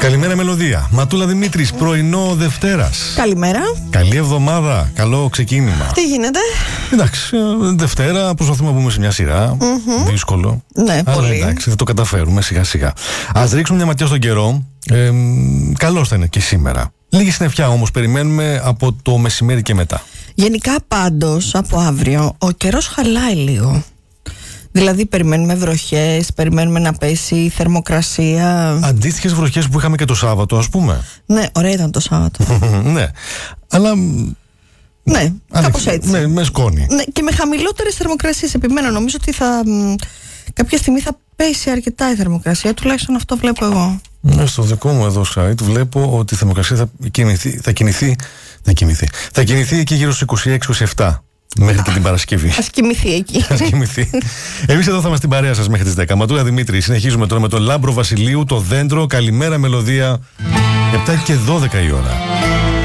Καλημέρα Μελωδία. Ματούλα Δημήτρης, πρωινό Δευτέρας. Καλημέρα. Καλή εβδομάδα, καλό ξεκίνημα. Τι γίνεται? Εντάξει, Δευτέρα προσπαθούμε να μπούμε σε μια σειρά. Δύσκολο. Ναι, αλλά πολύ. εντάξει, θα το καταφέρουμε σιγά σιγά. Ας ρίξουμε μια ματιά στον καιρό. Καλώς θα είναι και σήμερα. Λίγη συννεφιά όμως περιμένουμε από το μεσημέρι και μετά. Γενικά πάντως από αύριο ο καιρός χαλάει λίγο. Δηλαδή περιμένουμε βροχές, περιμένουμε να πέσει η θερμοκρασία. Αντίστοιχες βροχές που είχαμε και το Σάββατο, ας πούμε. Ναι, ωραία ήταν το Σάββατο. Ναι, αλλά... Ναι, κάπως έτσι. Ναι, με σκόνη. Ναι, και με χαμηλότερες θερμοκρασίες. Επιμένω, νομίζω ότι κάποια στιγμή θα πέσει αρκετά η θερμοκρασία. Τουλάχιστον αυτό βλέπω εγώ. Ναι, στο δικό μου εδώ site βλέπω ότι η θερμοκρασία θα κινηθεί εκεί γύρω στους 26-27 μέχρι και την Παρασκευή. Ας κοιμηθεί εκεί. Ας κοιμηθεί. Εμείς εδώ θα είμαστε στην παρέα σας μέχρι τις 10. Ματούλα Δημήτρη, συνεχίζουμε τώρα με τον Λάμπρο Βασιλείου, το δέντρο. Καλημέρα Μελωδία, 7 και 12 η ώρα.